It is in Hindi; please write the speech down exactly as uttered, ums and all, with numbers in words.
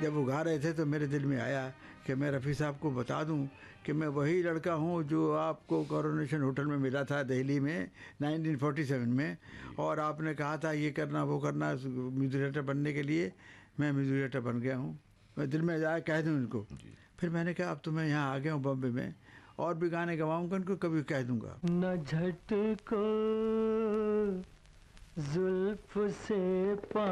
जब वो गा रहे थे तो मेरे दिल में आया कि मैं रफ़ी साहब को बता दूं कि मैं वही लड़का हूं जो आपको कोरोनेशन होटल में मिला था दिल्ली में नाइनटीन फोर्टी सेवन में, और आपने कहा था ये करना वो करना म्यूजिक डायरेक्टर बनने के लिए। मैं म्यूजिक डायरेक्टर बन गया हूँ। मैं दिल में जाए कह दूँ उनको। फिर मैंने कहा अब तो मैं यहाँ आ गया हूँ बॉम्बे में, और भी गाने गवाऊँगा उनको, कभी कह दूँगा। न झटको जुल्फ से